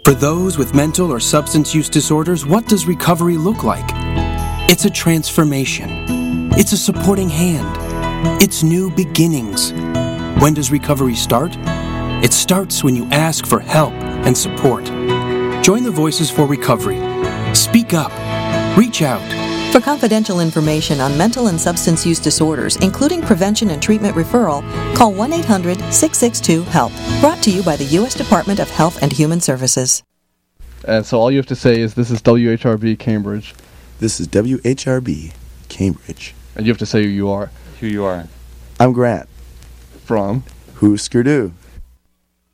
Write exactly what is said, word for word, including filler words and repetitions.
For those with mental or substance use disorders, what does recovery look like? It's a transformation. It's a supporting hand. It's new beginnings. When does recovery start? It starts when you ask for help and support. Join the Voices for Recovery. Speak up. Reach out. For confidential information on mental and substance use disorders, including prevention and treatment referral, call one eight hundred six six two HELP. Brought to you by the U S Department of Health and Human Services. And so all you have to say is, this is W H R B Cambridge. This is W H R B Cambridge. And you have to say who you are. Who you are. I'm Grant. From? Husker Du.